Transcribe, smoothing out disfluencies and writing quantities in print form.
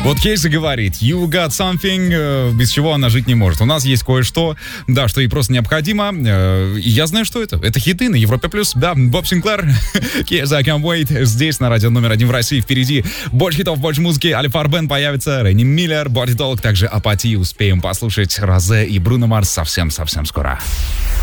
Вот Кейси говорит, you got something, без чего она жить не может. У нас есть кое-что, да, что ей просто необходимо. И я знаю, что это. Это хиты на Европе+. Да, Боб Синклер, Кейси, I Can't Wait. Здесь на радио номер 1 в России. Впереди больше хитов, больше музыки. Али Фарбен появится, Ренни Миллер, Боди Толк, также Апатии. Успеем послушать Розе и Бруно Марс совсем-совсем скоро.